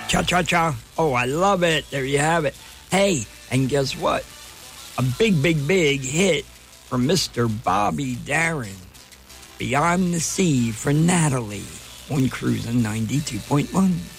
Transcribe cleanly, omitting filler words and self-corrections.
Cha-cha-cha. Oh, I love it. There you have it. Hey, and guess what? A big, big, big hit from Mr. Bobby Darin. Beyond the Sea for Natalie on Cruisin' 92.1.